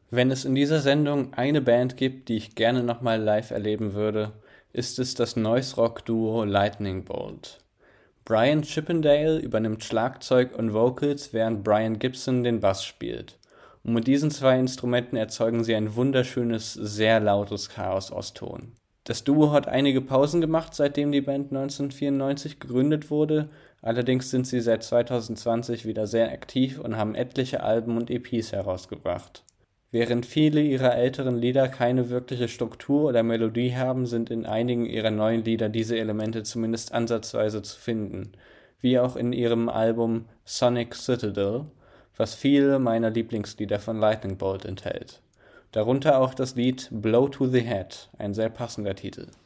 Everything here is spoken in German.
Wenn es in dieser Sendung eine Band gibt, die ich gerne nochmal live erleben würde, ist es das Noise-Rock-Duo Lightning Bolt. Brian Chippendale übernimmt Schlagzeug und Vocals, während Brian Gibson den Bass spielt. Und mit diesen zwei Instrumenten erzeugen sie ein wunderschönes, sehr lautes Chaos aus Ton. Das Duo hat einige Pausen gemacht, seitdem die Band 1994 gegründet wurde, allerdings sind sie seit 2020 wieder sehr aktiv und haben etliche Alben und EPs herausgebracht. Während viele ihrer älteren Lieder keine wirkliche Struktur oder Melodie haben, sind in einigen ihrer neuen Lieder diese Elemente zumindest ansatzweise zu finden, wie auch in ihrem Album Sonic Citadel, was viele meiner Lieblingslieder von Lightning Bolt enthält. Darunter auch das Lied Blow to the Head, ein sehr passender Titel.